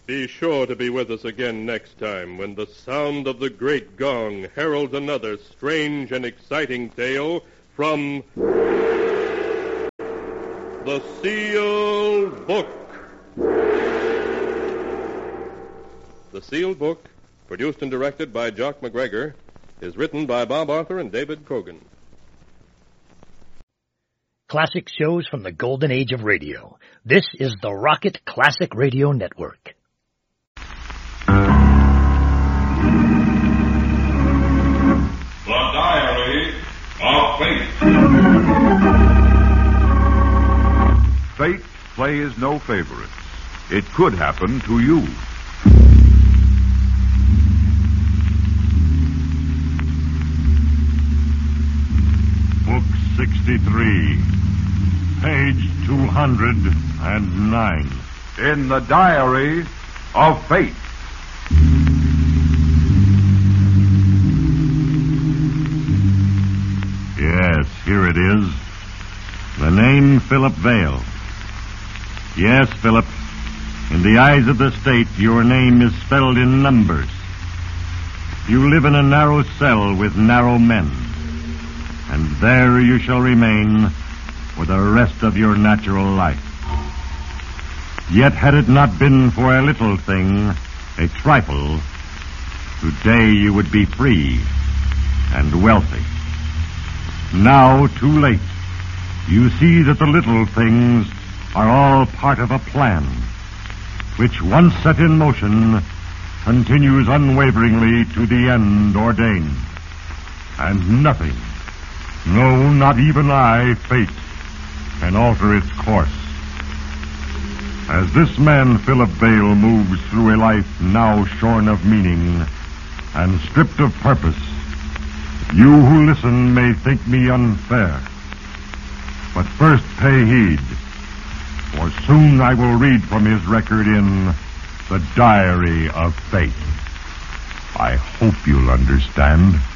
Be sure to be with us again next time when the sound of the great gong heralds another strange and exciting tale from The Sealed Book. The Sealed Book, produced and directed by Jock McGregor, is written by Bob Arthur and David Kogan. Classic shows from the golden age of radio. This is the Rocket Classic Radio Network. The Diary of Fate. Fate plays no favorites. It could happen to you. Book 63, page 209. In the Diary of Fate. Yes, here it is. The name Philip Vale. Yes, Philip. In the eyes of the state, your name is spelled in numbers. You live in a narrow cell with narrow men. And there you shall remain for the rest of your natural life. Yet had it not been for a little thing, a trifle, today you would be free and wealthy. Now, too late, you see that the little things are all part of a plan, which once set in motion, continues unwaveringly to the end ordained. And nothing, no, not even I, fate, can alter its course. As this man, Philip Vale, moves through a life now shorn of meaning and stripped of purpose, you who listen may think me unfair. But first pay heed, for soon I will read from his record in The Diary of Fate. I hope you'll understand.